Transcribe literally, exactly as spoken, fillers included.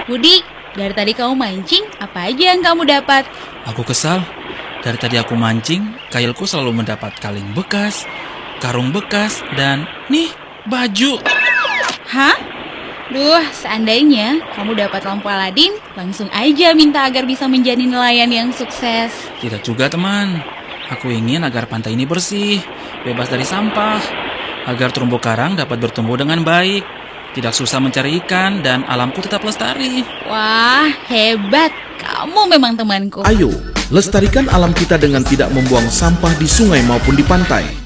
Budi, dari tadi kamu mancing, apa aja yang kamu dapat? Aku kesal. Dari tadi aku mancing, kailku selalu mendapat kaleng bekas, karung bekas, dan nih, baju. Hah? Duh, seandainya kamu dapat lampu Aladin, langsung aja minta agar bisa menjadi nelayan yang sukses. Tidak juga, teman. Aku ingin agar pantai ini bersih, bebas dari sampah, agar terumbu karang dapat bertumbuh dengan baik, tidak susah mencari ikan, dan alamku tetap lestari. Wah, hebat. Kamu memang temanku. Ayo, lestarikan alam kita dengan tidak membuang sampah di sungai maupun di pantai.